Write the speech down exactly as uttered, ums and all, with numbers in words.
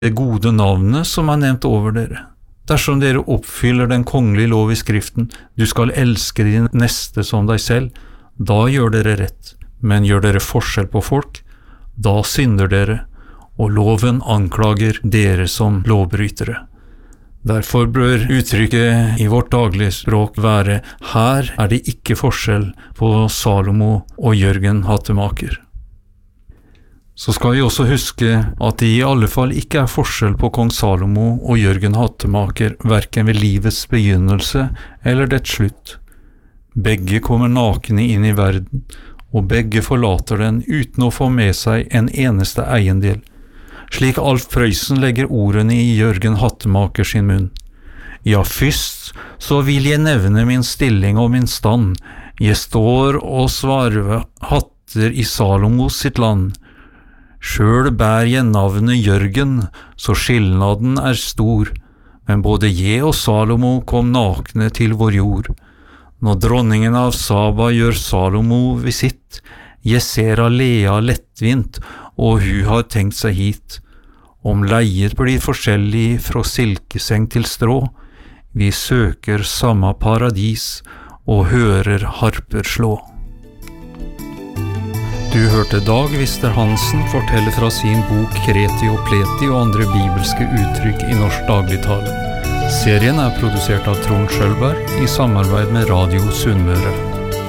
det gode navnet som er nevnt over dere. Dersom dere oppfyller den kongelige lov i skriften, du skal elske din neste som deg selv, da gjør dere rett. Men gjør dere forskjell på folk, da synder dere, og loven anklager dere som lovbrytere. Derfor bør uttrykket i vårt daglige språk være «Her er det ikke forskjell på Salomo og Jørgen Hattemaker». Så skal vi også huske at det i alle fall ikke er forskjell på kong Salomo og Jørgen Hattemaker, hverken ved livets begynnelse eller dets slutt. Begge kommer nakne inn i verden, og begge forlater den uten å få med seg en eneste eiendel. Slik Alf Prøysen legger ordene i Jørgen Hattemaker sin munn. Ja, først så vil jeg nevne min stilling og min stand. Jeg står og svarve hatter i Salomos sitt land. Sjøl bær jeg navnet Jørgen, så skillnaden er stor. Men både jeg og Salomo kom nakne til vår jord. Når dronningen av Saba gjør Salomo visitt, jeg ser Alea lettvint, og hun har tenkt seg hit. Om leiet blir forskjellig fra silkeseng til strå, vi søker samme paradis og hører harper slå. Du hørte Dag Vister Hansen fortelle fra sin bok Kreti og Pleti og andre bibelske uttrykk i norsk dagligtale. Serien er produsert av Trond Skjølberg i samarbeid med Radio Sunnmøre.